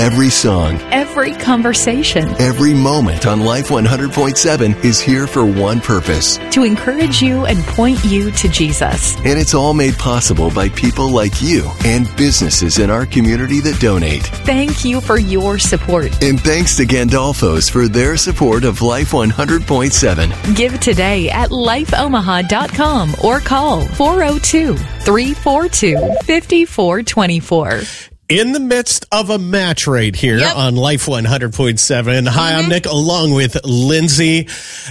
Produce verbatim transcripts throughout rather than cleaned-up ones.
Every song, every conversation, every moment on Life one hundred point seven is here for one purpose. To encourage you and point you to Jesus. And it's all made possible by people like you and businesses in our community that donate. Thank you for your support. And thanks to Gandolfo's for their support of Life one hundred point seven. Give today at life omaha dot com or call four oh two, three four two, five four two four. In the midst of a match right here Yep. on Life one hundred point seven. Hi, Mm-hmm. I'm Nick, along with Lindsay.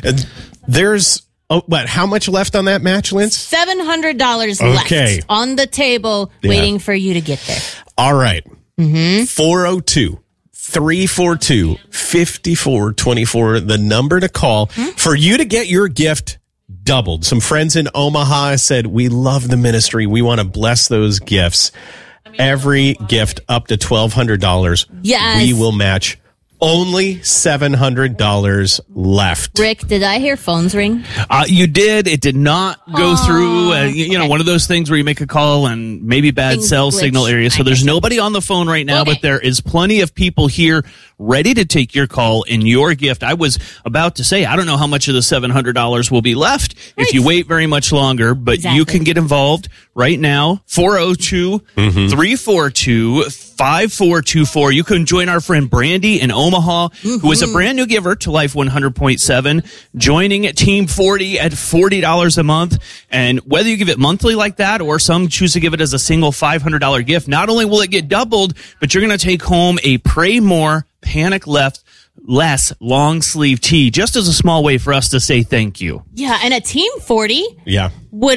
There's, oh, what, how much left on that match, Linz? seven hundred dollars Okay. left on the table Yeah. waiting for you to get there. All right. four oh two, three four two, five four two four, the number to call for you to get your gift doubled. Some friends in Omaha said, we love the ministry. We want to bless those gifts. Every gift up to twelve hundred dollars, Yes. we will match. Only seven hundred dollars left. Rick, did I hear phones ring? Uh, you did. It did not go Aw. through, uh, you, you know, Okay. one of those things where you make a call and maybe bad Things cell glitch. signal area. So I there's get you. nobody on the phone right now, Okay. but there is plenty of people here ready to take your call and your gift. I was about to say, I don't know how much of the seven hundred dollars will be left Right. if you wait very much longer, but Exactly. you can get involved right now. four oh two, three four two, five four two four. You can join our friend Brandy in Omaha, who is a brand new giver to Life one hundred point seven, joining at Team forty at forty dollars a month. And whether you give it monthly like that or some choose to give it as a single five hundred dollars gift, not only will it get doubled, but you're going to take home a Pray More, Panic Left, Less long sleeve tee, just as a small way for us to say thank you. Yeah, and a team forty Yeah. would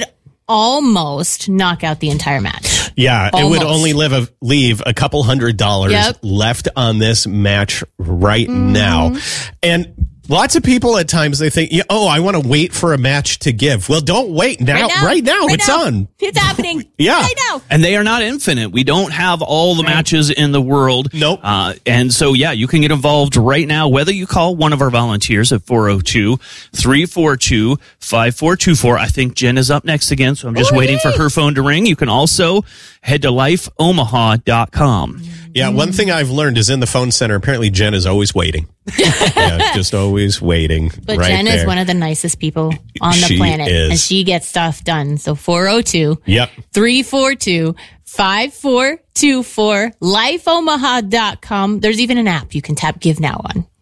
almost knock out the entire match. Yeah, it would Almost. only live a, leave a couple hundred dollars Yep. left on this match right now. And lots of people at times, they think, yeah, oh, I want to wait for a match to give. Well, don't wait now. Right now, Right it's now. on. It's happening. Yeah. Right now. And they are not infinite. We don't have all the matches in the world. Nope. Uh, and so, yeah, you can get involved right now, whether you call one of our volunteers at four oh two, three four two, five four two four. I think Jen is up next again, so I'm just Oh, waiting for yay. her phone to ring. You can also head to life omaha dot com. Yeah, one thing I've learned is in the phone center, apparently Jen is always waiting. Yeah, just always waiting. But right Jen there. is one of the nicest people on the She planet. is. And she gets stuff done. So four oh two, Yep. three four two, five four two four, life omaha dot com. There's even an app you can tap Give Now on.